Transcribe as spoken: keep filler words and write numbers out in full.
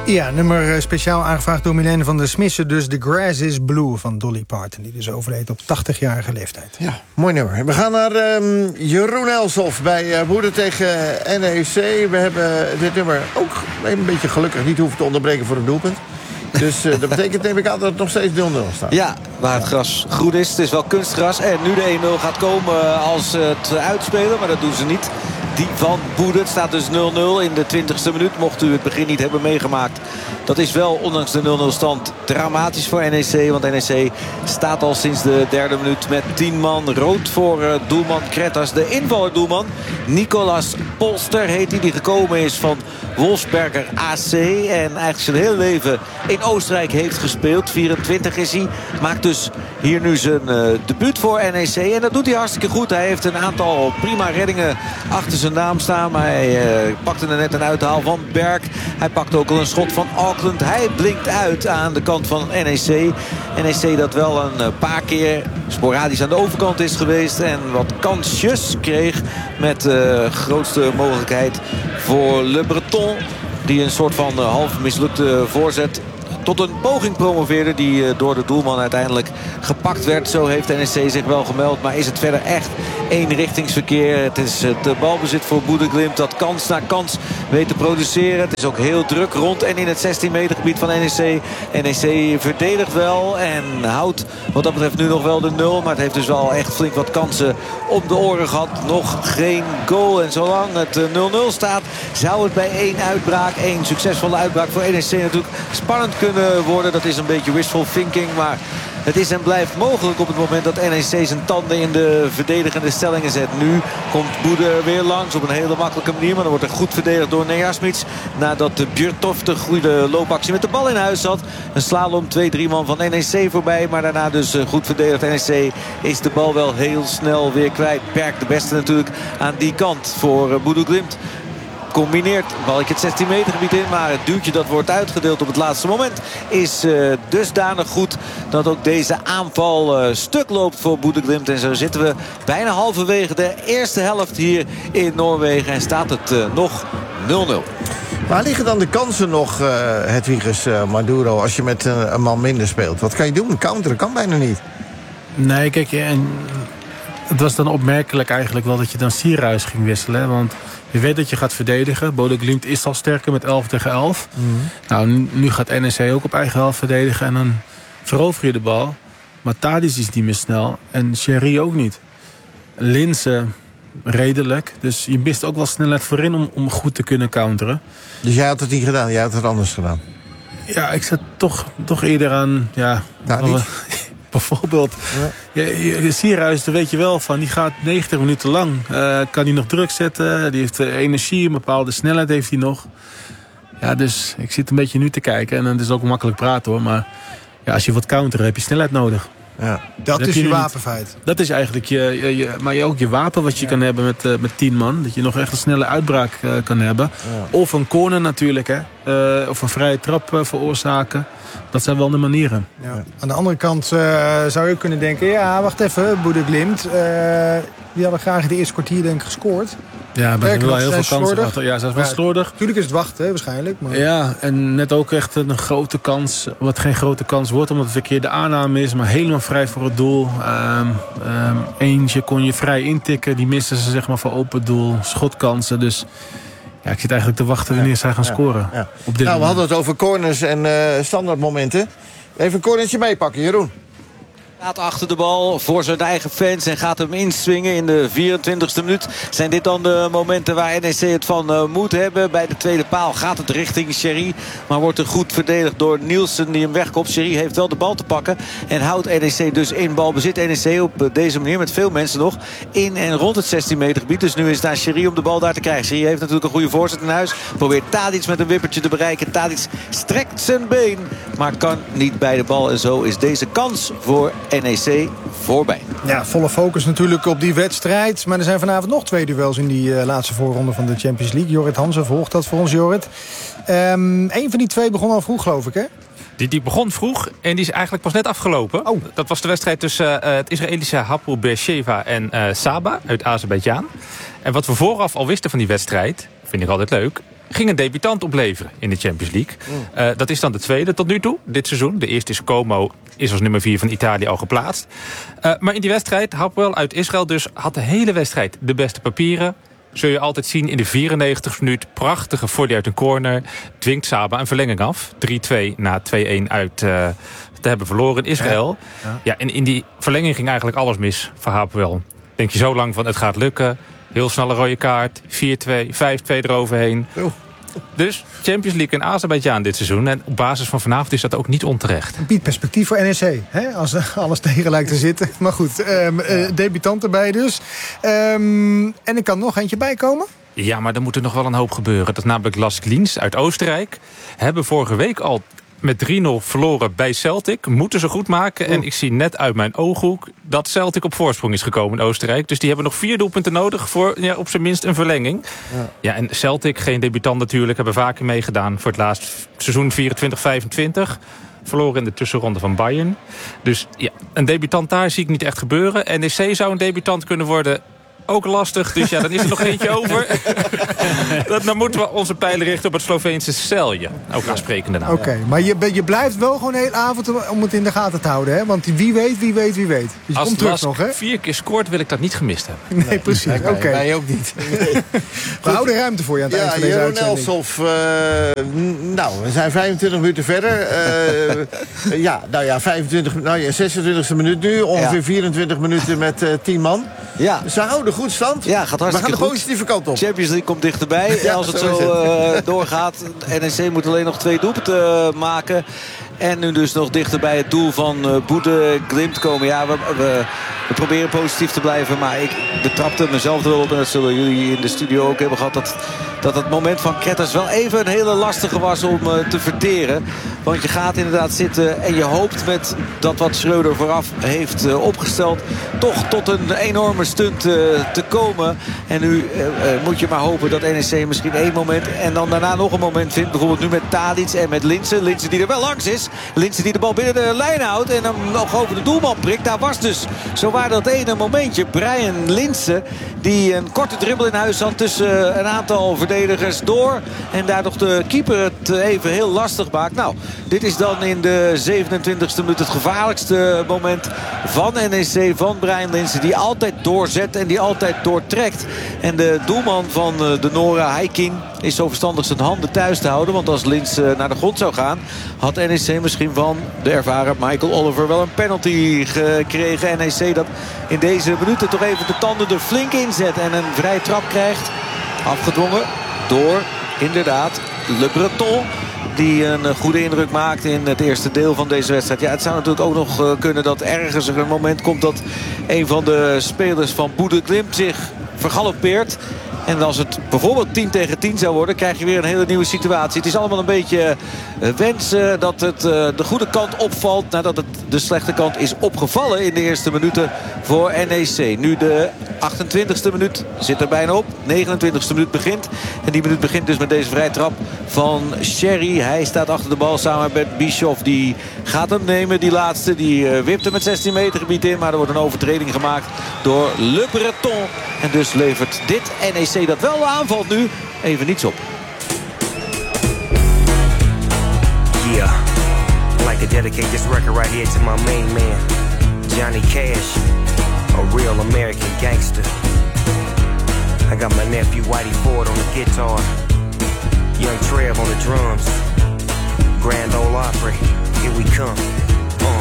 Ja, nummer speciaal aangevraagd door Milene van der Smissen. Dus The Grass is Blue van Dolly Parton. Die dus overleed op tachtigjarige leeftijd. Ja, mooi nummer. We gaan naar um, Jeroen Elshoff bij uh, Boede tegen N E C. We hebben dit nummer ook een beetje gelukkig niet hoeven te onderbreken voor een doelpunt. Dus uh, dat betekent neem ik aan dat het nog steeds nul nul staat. Ja, waar het gras goed is. Het is wel kunstgras. En nu de één nul gaat komen als het uitspelen. Maar dat doen ze niet. Die van Boede. Het staat dus nul nul in de twintigste minuut. Mocht u het begin niet hebben meegemaakt. Dat is wel, ondanks de nul nul stand, dramatisch voor N E C. Want N E C staat al sinds de derde minuut met tien man. Rood voor uh, doelman Kretas. De invaller doelman Nicolas Polster heet hij. Die gekomen is van Wolfsberger A C. En eigenlijk zijn hele leven in Oostenrijk heeft gespeeld. vierentwintig is hij. Maakt dus hier nu zijn uh, debuut voor N E C. En dat doet hij hartstikke goed. Hij heeft een aantal prima reddingen achter zijn naam staan. Maar hij uh, pakte er net een uithaal van Berg. Hij pakte ook al een schot van Auckland. Hij blinkt uit aan de kant van N E C. N E C dat wel een paar keer sporadisch aan de overkant is geweest. En wat kansjes kreeg met de uh, grootste mogelijkheid voor Le Breton. Die een soort van uh, half mislukte voorzet tot een poging promoveerde die uh, door de doelman uiteindelijk gepakt werd. Zo heeft N E C zich wel gemeld. Maar is het verder echt eenrichtingsverkeer. Het is het balbezit voor Boede Glimt dat kans na kans weet te produceren. Het is ook heel druk rond en in het zestien meter gebied van N E C. N E C verdedigt wel en houdt wat dat betreft nu nog wel de nul. Maar het heeft dus wel echt flink wat kansen om de oren gehad. Nog geen goal. En zolang het nul nul staat, zou het bij één uitbraak, één succesvolle uitbraak voor N E C natuurlijk spannend kunnen worden. Dat is een beetje wishful thinking, maar het is en blijft mogelijk op het moment dat N E C zijn tanden in de verdedigende stellingen zet. Nu komt Boede weer langs op een hele makkelijke manier. Maar dan wordt er goed verdedigd door Nejasmits. Nadat de Bjurtov de goede loopactie met de bal in huis had. Een slalom, twee, drie man van N E C voorbij. Maar daarna dus goed verdedigd. N E C is de bal wel heel snel weer kwijt. Berg de beste natuurlijk aan die kant voor Boede Glimt. Combineert balkje het zestien meter gebied in. Maar het duwtje dat wordt uitgedeeld op het laatste moment is uh, dusdanig goed dat ook deze aanval uh, stuk loopt voor Boede Glimt. En zo zitten we bijna halverwege de eerste helft hier in Noorwegen. En staat het uh, nog nul nul. Waar liggen dan de kansen nog, uh, Hedwiges uh, Maduro, als je met uh, een man minder speelt? Wat kan je doen? Counteren kan bijna niet. Nee, kijk, en het was dan opmerkelijk eigenlijk wel dat je dan Sierhuis ging wisselen. Want je weet dat je gaat verdedigen. Boede Glimt is al sterker met elf tegen elf. Mm-hmm. Nou, nu, nu gaat N E C ook op eigen helft verdedigen. En dan verover je de bal. Maar Tadic is niet meer snel. En Sherry ook niet. Linse redelijk. Dus je mist ook wel snelheid voorin om, om goed te kunnen counteren. Dus jij had het niet gedaan? Jij had het anders gedaan? Ja, ik zat toch, toch eerder aan... Ja, nou, bijvoorbeeld, ja. Ja, Sierhuis, daar weet je wel van, die gaat negentig minuten lang. Uh, kan hij nog druk zetten, die heeft uh, energie, een bepaalde snelheid heeft hij nog. Ja, dus ik zit een beetje nu te kijken en het is ook makkelijk praten hoor. Maar ja, als je wat counteren heb je snelheid nodig. Ja, dat, dat is je, je wapenfeit. Dat is eigenlijk je, je, je, maar ook je wapen wat je ja. kan hebben met, uh, met tien man. Dat je nog echt een snelle uitbraak uh, kan hebben. Ja. Of een corner natuurlijk, hè. Uh, of een vrije trap uh, veroorzaken. Dat zijn wel de manieren. Ja. Aan de andere kant uh, zou je kunnen denken... ja, wacht even, Boede Glimt. Uh, die hadden graag in de eerste kwartier denk ik gescoord. Ja, maar wel heel veel kansen achter. Ja, ze was wel ja, slordig. Natuurlijk is het wachten, hè, waarschijnlijk. Maar... Ja, en net ook echt een grote kans. Wat geen grote kans wordt, omdat het verkeerde aanname is. Maar helemaal vrij voor het doel. Um, um, eentje kon je vrij intikken. Die misten ze zeg maar voor open doel. Schotkansen, dus... Ja, ik zit eigenlijk te wachten wanneer zij gaan scoren. Ja, ja. Op dit nou, we moment. hadden het over corners en uh, standaardmomenten. Even een cornertje meepakken, Jeroen. Gaat achter de bal voor zijn eigen fans en gaat hem inswingen in de vierentwintigste minuut. Zijn dit dan de momenten waar N E C het van uh, moet hebben? Bij de tweede paal gaat het richting Sherry. Maar wordt er goed verdedigd door Nielsen die hem wegkopt. Sherry heeft wel de bal te pakken. En houdt N E C dus in balbezit. N E C op deze manier met veel mensen nog in en rond het zestien meter gebied. Dus nu is het aan Sherry om de bal daar te krijgen. Sherry heeft natuurlijk een goede voorzet in huis. Probeert Tadic met een wippertje te bereiken. Tadic strekt zijn been. Maar kan niet bij de bal. En zo is deze kans voor N E C voorbij. Ja, volle focus natuurlijk op die wedstrijd. Maar er zijn vanavond nog twee duels in die uh, laatste voorronde van de Champions League. Jorrit Hansen volgt dat voor ons, Jorrit. Um, Eén van die twee begon al vroeg, geloof ik, hè? Die, die begon vroeg en die is eigenlijk pas net afgelopen. Oh. Dat was de wedstrijd tussen uh, het Israëlische Hapoel Beersheva en uh, Saba uit Azerbeidzjan. En wat we vooraf al wisten van die wedstrijd, vind ik altijd leuk... ging een debutant opleveren in de Champions League. Uh, dat is dan de tweede tot nu toe, dit seizoen. De eerste is Como, is als nummer vier van Italië al geplaatst. Uh, maar in die wedstrijd, Hapoel uit Israël dus, had de hele wedstrijd de beste papieren. Zul je altijd zien in de vierennegentigste minuut. Prachtige volley uit een corner. Dwingt Saba een verlenging af. drie twee na twee-een uit uh, te hebben verloren in Israël. Ja, ja. ja, en in die verlenging ging eigenlijk alles mis voor Hapoel. Denk je zo lang van het gaat lukken. Heel snelle rode kaart. vier twee, vijf twee eroverheen. Oh. Dus Champions League in Azerbeidzjan dit seizoen. En op basis van vanavond is dat ook niet onterecht. Een biedt perspectief voor N E C. Hè? Als alles tegen lijkt te zitten. Maar goed, um, uh, debutant erbij dus. Um, en er kan nog eentje bij komen? Ja, maar er moet er nog wel een hoop gebeuren. Dat is namelijk Las Klins uit Oostenrijk. Hebben vorige week al met drie nul verloren bij Celtic. Moeten ze goed maken. En ik zie net uit mijn ooghoek dat Celtic op voorsprong is gekomen in Oostenrijk. Dus die hebben nog vier doelpunten nodig voor ja, op zijn minst een verlenging. Ja. ja, en Celtic, geen debutant natuurlijk, hebben vaker meegedaan voor het laatste seizoen vierentwintig vijfentwintig. Verloren in de tussenronde van Bayern. Dus ja, een debutant daar zie ik niet echt gebeuren. N E C zou een debutant kunnen worden. Ook lastig, dus ja, dan is er nog eentje over. Dan moeten we onze pijlen richten op het Sloveense Celje. Ook aansprekende naam. Oké, okay, maar je, je blijft wel gewoon de hele avond om het in de gaten te houden, hè? Want wie weet, wie weet, wie weet. Dus je als komt terug nog, hè? vier keer scoort, wil ik dat niet gemist hebben. Nee, nee precies. Oké. Okay. Wij ook niet. Nee. We houden ruimte voor je aan het ja, eind van deze Jeroen uitzending. Elshoff, uh, nou, we zijn vijfentwintig minuten verder. Uh, ja, nou ja, vijfentwintig, nou ja, zesentwintigste minuut nu. Ongeveer ja. vierentwintig minuten met uh, tien man. Ja. Ze houden goed stand. Ja, gaat hartstikke We gaan de goed. positieve kant op. Champions League komt dichterbij. Ja, als het zo, zo uh, doorgaat. N E C moet alleen nog twee doelpunten uh, maken. En nu dus nog dichter bij het doel van uh, Boede Glimt komen. Ja, we, we, we proberen positief te blijven. Maar ik betrapte mezelf er wel op. En dat zullen jullie in de studio ook hebben gehad. Dat, dat het moment van Ketters wel even een hele lastige was om uh, te verteren. Want je gaat inderdaad zitten en je hoopt met dat wat Schreuder vooraf heeft uh, opgesteld. Toch tot een enorme stunt uh, te komen. En nu uh, uh, moet je maar hopen dat N E C misschien één moment en dan daarna nog een moment vindt. Bijvoorbeeld nu met Tadic en met Linse. Linse die er wel langs is. Linse die de bal binnen de lijn houdt en hem nog over de doelman prikt. Daar was dus zowaar dat ene momentje. Brian Linse die een korte dribbel in huis had tussen een aantal verdedigers door. En daar nog de keeper het even heel lastig maakt. Nou, dit is dan in de zevenentwintigste minuut het gevaarlijkste moment van N E C, van Brian Linse. Die altijd doorzet en die altijd doortrekt. En de doelman van de Nora, Heiking, is zo verstandig zijn handen thuis te houden. Want als Linse naar de grond zou gaan, had N E C misschien van de ervaren Michael Oliver wel een penalty gekregen. N E C dat in deze minuten toch even de tanden er flink inzet en een vrije trap krijgt. Afgedwongen door inderdaad Le Breton, die een goede indruk maakt in het eerste deel van deze wedstrijd. Ja, het zou natuurlijk ook nog kunnen dat ergens er een moment komt dat een van de spelers van Boede Glimt zich vergaloppeert. En als het bijvoorbeeld tien tegen tien zou worden, krijg je weer een hele nieuwe situatie. Het is allemaal een beetje wensen dat het de goede kant opvalt nadat het de slechte kant is opgevallen in de eerste minuten voor N E C. Nu de achtentwintigste minuut zit er bijna op. negenentwintigste minuut begint. En die minuut begint dus met deze vrije trap van Sherry. Hij staat achter de bal samen met Bischoff. Die gaat hem nemen, die laatste. Die wipt hem met zestien meter gebied in. Maar er wordt een overtreding gemaakt door Le Breton. En dus levert dit N E C dat wel aanvalt nu even niets op. Yeah, I'd like to dedicate this record right here to my main man, Johnny Cash, a real American gangster. I got my nephew Whitey Ford on the guitar, Young Trev on the drums, Grand Ole Opry.